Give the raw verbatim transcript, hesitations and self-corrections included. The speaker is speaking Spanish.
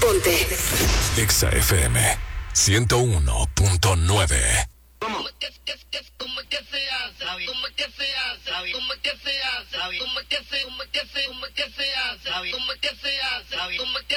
Ponte. Exa F M ciento uno punto nueve. ¿Cómo es que, que, que, cómo es que se hace? ¿Cómo es que se hace? ¿Cómo es que se hace? ¿Cómo es que se, cómo es que se, cómo es que se hace? ¿Cómo es que se hace? ¿Cómo es que